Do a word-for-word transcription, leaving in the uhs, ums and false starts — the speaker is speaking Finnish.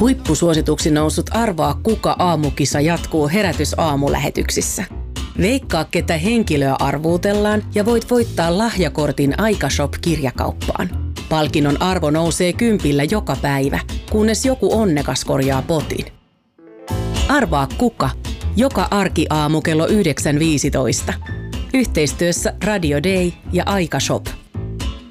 Huippusuosituksi noussut Arvaa kuka -aamukisa jatkuu Herätys-aamulähetyksissä. Veikkaa, ketä henkilöä arvuutellaan ja voit voittaa lahjakortin Aika-shop-kirjakauppaan. Palkinnon arvo nousee kympillä joka päivä, kunnes joku onnekas korjaa potin. Arvaa kuka, joka arkiaamu kello yhdeksän viisitoista. Yhteistyössä Radio Day ja Aika-shop.